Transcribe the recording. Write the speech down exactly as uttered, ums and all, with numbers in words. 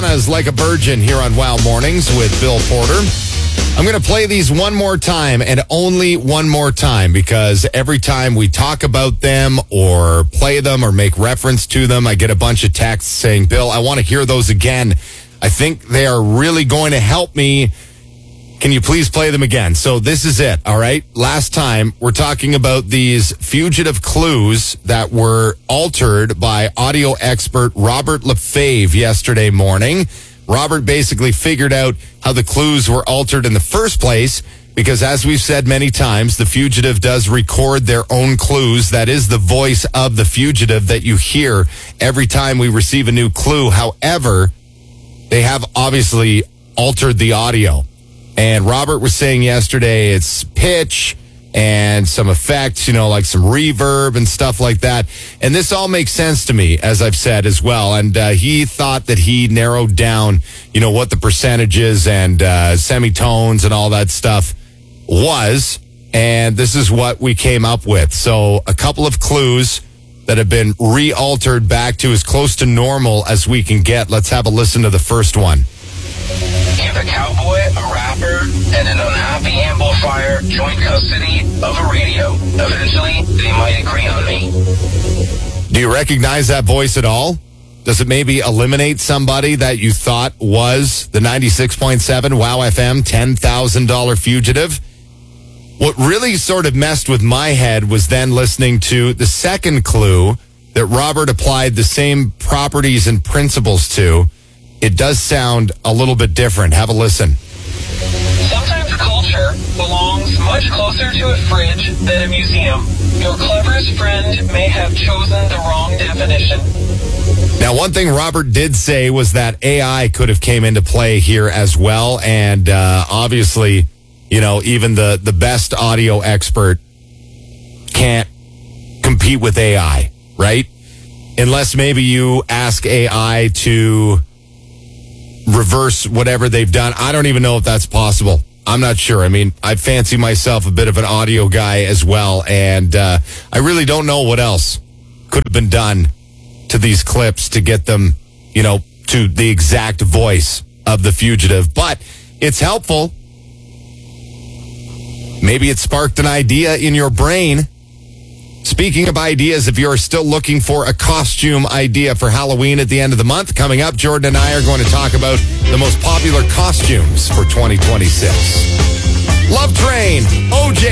Madonna's Like a Virgin here on Wow Mornings with Bill Porter. I'm going to play these one more time and only one more time because every time we talk about them or play them or make reference to them, I get a bunch of texts saying, Bill, I want to hear those again. I think they are really going to help me. Can you please play them again? So this is it, all right? Last time, we're talking about these fugitive clues that were altered by audio expert Robert Lefebvre yesterday morning. Robert basically figured out how the clues were altered in the first place because, as we've said many times, the fugitive does record their own clues. That is the voice of the fugitive that you hear every time we receive a new clue. However, they have obviously altered the audio. And Robert was saying yesterday it's pitch and some effects, you know, like some reverb and stuff like that. And this all makes sense to me, as I've said as well. And uh, he thought that he narrowed down, you know, what the percentages and uh, semitones and all that stuff was. And this is what we came up with. So a couple of clues that have been re-altered back to as close to normal as we can get. Let's have a listen to the first one. If a cowboy, a rapper, and an unhappy amplifier join custody of a radio, eventually they might agree on me. Do you recognize that voice at all? Does it maybe eliminate somebody that you thought was the ninety-six point seven Wow F M ten thousand dollars fugitive? What really sort of messed with my head was then listening to the second clue that Robert applied the same properties and principles to. It does sound a little bit different. Have a listen. Sometimes culture belongs much closer to a fridge than a museum. Your cleverest friend may have chosen the wrong definition. Now, one thing Robert did say was that A I could have came into play here as well. And uh, obviously, you know, even the, the best audio expert can't compete with A I, right? Unless maybe you ask A I to reverse whatever they've done. I don't even know if that's possible. I'm not sure. I mean, I fancy myself a bit of an audio guy as well, and uh, I really don't know what else could have been done to these clips to get them, you know, to the exact voice of the fugitive. But it's helpful. Maybe it sparked an idea in your brain. Speaking of ideas, if you're still looking for a costume idea for Halloween at the end of the month, coming up, Jordan and I are going to talk about the most popular costumes for twenty twenty-six. Love Train, O J.